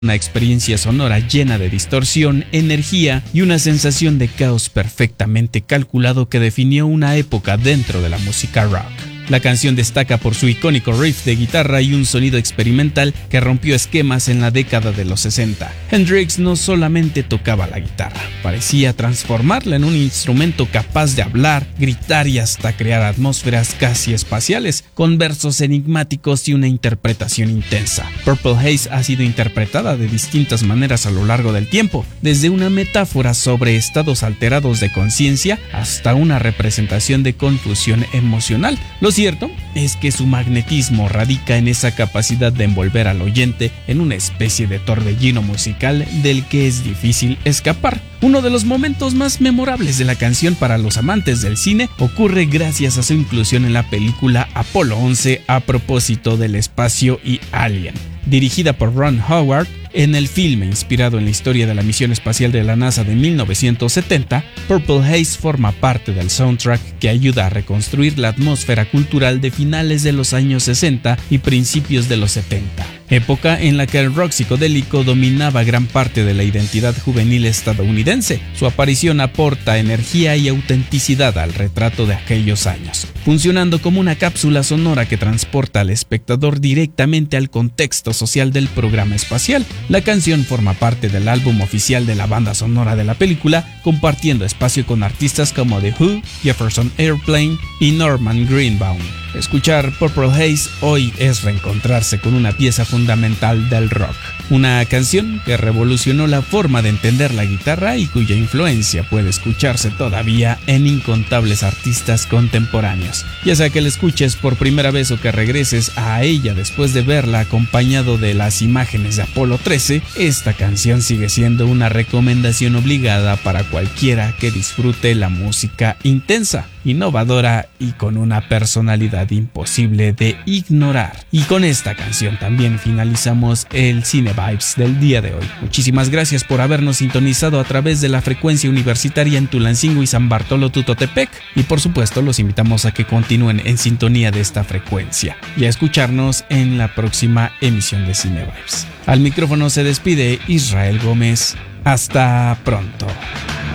Una experiencia sonora llena de distorsión, energía y una sensación de caos perfectamente calculado que definió una época dentro de la música rock. La canción destaca por su icónico riff de guitarra y un sonido experimental que rompió esquemas en la década de los 60. Hendrix no solamente tocaba la guitarra, parecía transformarla en un instrumento capaz de hablar, gritar y hasta crear atmósferas casi espaciales, con versos enigmáticos y una interpretación intensa. Purple Haze ha sido interpretada de distintas maneras a lo largo del tiempo, desde una metáfora sobre estados alterados de conciencia hasta una representación de confusión emocional. Lo cierto es que su magnetismo radica en esa capacidad de envolver al oyente en una especie de torbellino musical del que es difícil escapar. Uno de los momentos más memorables de la canción para los amantes del cine ocurre gracias a su inclusión en la película Apolo 11 a propósito del espacio y Alien. Dirigida por Ron Howard, en el filme inspirado en la historia de la misión espacial de la NASA de 1970, Purple Haze forma parte del soundtrack que ayuda a reconstruir la atmósfera cultural de finales de los años 60 y principios de los 70, época en la que el rock psicodélico dominaba gran parte de la identidad juvenil estadounidense. Su aparición aporta energía y autenticidad al retrato de aquellos años, funcionando como una cápsula sonora que transporta al espectador directamente al contexto social del programa espacial. La canción forma parte del álbum oficial de la banda sonora de la película, compartiendo espacio con artistas como The Who, Jefferson Airplane y Norman Greenbaum. Escuchar Purple Haze hoy es reencontrarse con una pieza fundamental del rock, una canción que revolucionó la forma de entender la guitarra y cuya influencia puede escucharse todavía en incontables artistas contemporáneos. Ya sea que la escuches por primera vez o que regreses a ella después de verla acompañado de las imágenes de Apolo 13, esta canción sigue siendo una recomendación obligada para cualquiera que disfrute la música intensa, innovadora y con una personalidad imposible de ignorar. Y con esta canción también finalizamos el Cine Vibes del día de hoy. Muchísimas gracias por habernos sintonizado a través de la frecuencia universitaria en Tulancingo y San Bartolo Tutotepec, y por supuesto los invitamos a que continúen en sintonía de esta frecuencia y a escucharnos en la próxima emisión de Cine Vibes. Al micrófono se despide Israel Gómez. Hasta pronto.